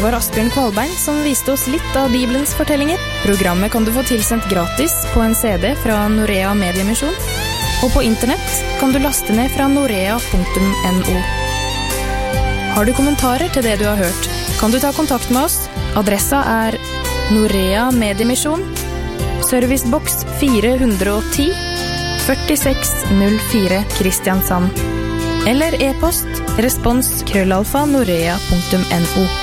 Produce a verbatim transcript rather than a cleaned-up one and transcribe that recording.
var Asbjørn Kvalbein som viste oss litt av Bibelens fortellinger. Programmet kan du få tilsendt gratis på en C D fra Norea Mediemisjon, og på internett kan du laste ned fra norea punktum no. Har du kommentarer til det du har hørt, kan du ta kontakt med oss. Adressa er Norea Mediemisjon, servicebox fire hundre og ti, førtiseks null fire Kristiansand. Eller e-post respons krøllalfa norea punktum no.